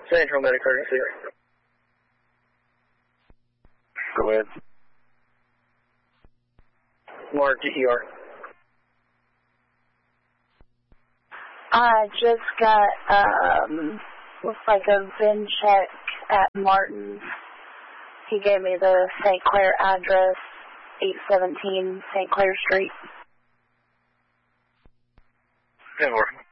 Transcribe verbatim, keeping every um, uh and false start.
Central Medic Emergency. Go ahead. Mark G E R. I just got, um, looks like a V I N check at Martin's. He gave me the Saint Clair address, eight seventeen Saint Clair Street. ten four.